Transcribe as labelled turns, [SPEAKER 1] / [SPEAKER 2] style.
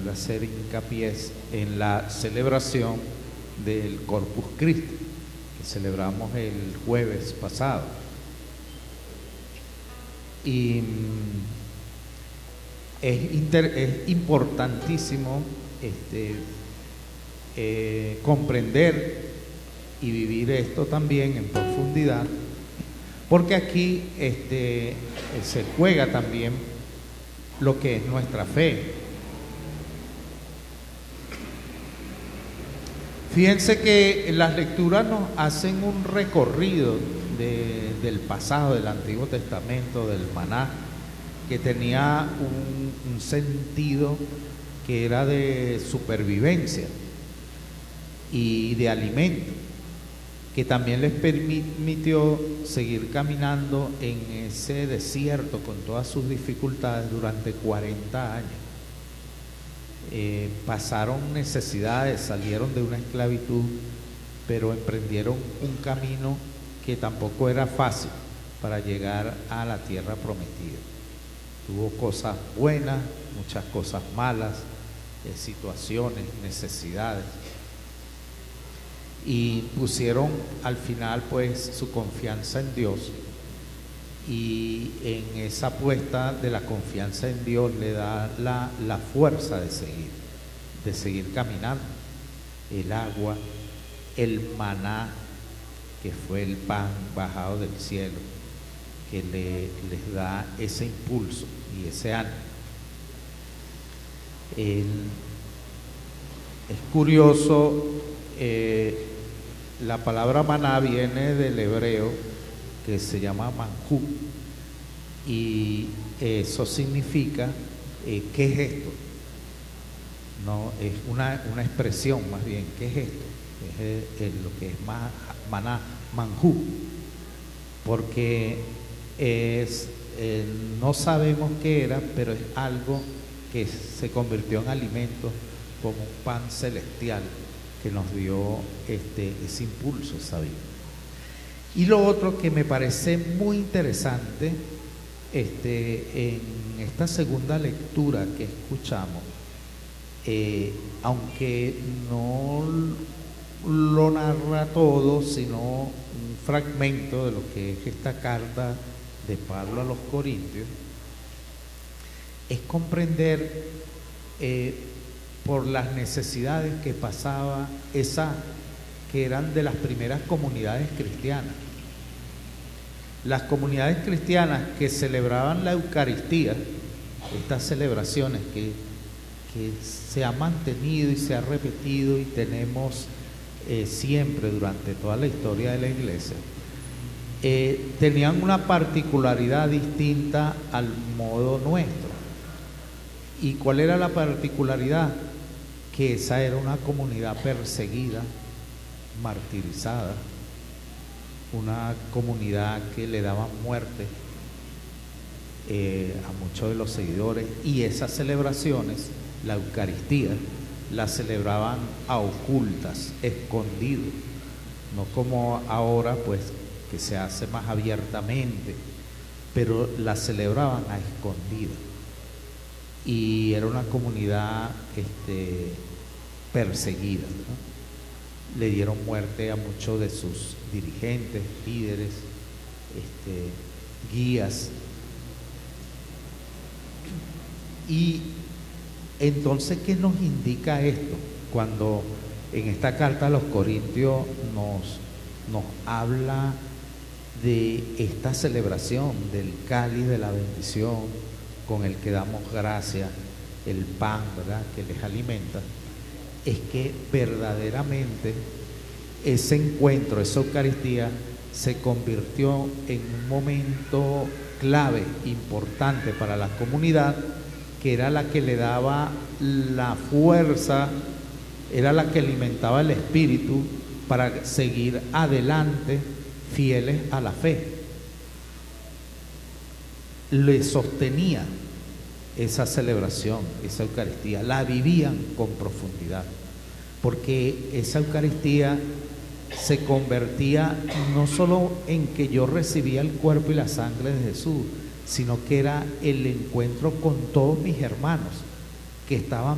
[SPEAKER 1] quisiera hacer hincapié en la celebración del Corpus Christi, que celebramos el jueves pasado. Y es importantísimo comprender y vivir esto también en profundidad, porque aquí se juega también lo que es nuestra fe. Fíjense que las lecturas nos hacen un recorrido del pasado del Antiguo Testamento, del maná, que tenía un sentido que era de supervivencia y de alimento, que también les permitió seguir caminando en ese desierto con todas sus dificultades durante 40 años. Pasaron necesidades, salieron de una esclavitud, pero emprendieron un camino que tampoco era fácil para llegar a la tierra prometida. Tuvo cosas buenas, muchas cosas malas, situaciones, necesidades, y pusieron al final pues su confianza en Dios, y en esa apuesta de la confianza en Dios le da la fuerza de seguir caminando. El agua, el maná, que fue el pan bajado del cielo, que les da ese impulso y ese ánimo. Es curioso, la palabra maná viene del hebreo que se llama manjú, y eso significa ¿qué es esto? No, es una expresión más bien. ¿Qué es esto? Es lo que es maná, manjú, porque no sabemos qué era, pero es algo que se convirtió en alimento, como un pan celestial que nos dio ese impulso, esa vida. Y lo otro que me parece muy interesante en esta segunda lectura que escuchamos, aunque no lo narra todo, sino un fragmento de lo que es esta carta de Pablo a los Corintios, es comprender por las necesidades que pasaba que eran de las primeras comunidades cristianas. Las comunidades cristianas que celebraban la Eucaristía, estas celebraciones que se ha mantenido y se ha repetido y tenemos siempre durante toda la historia de la Iglesia, tenían una particularidad distinta al modo nuestro. ¿Y cuál era la particularidad? Que esa era una comunidad perseguida, martirizada, una comunidad que le daban muerte a muchos de los seguidores, y esas celebraciones, la Eucaristía, la celebraban a ocultas, escondido, no como ahora pues que se hace más abiertamente, pero la celebraban a escondidas, y era una comunidad perseguida, ¿no? Le dieron muerte a muchos de sus dirigentes, líderes, guías. Y entonces, ¿qué nos indica esto? Cuando en esta carta a los Corintios nos habla de esta celebración del cáliz de la bendición con el que damos gracias, el pan, ¿verdad?, que les alimenta, es que verdaderamente ese encuentro, esa Eucaristía, se convirtió en un momento clave, importante para la comunidad, que era la que le daba la fuerza, era la que alimentaba el espíritu para seguir adelante fieles a la fe. Le sostenía esa celebración, esa Eucaristía, la vivían con profundidad, porque esa Eucaristía se convertía no solo en que yo recibía el cuerpo y la sangre de Jesús, sino que era el encuentro con todos mis hermanos que estaban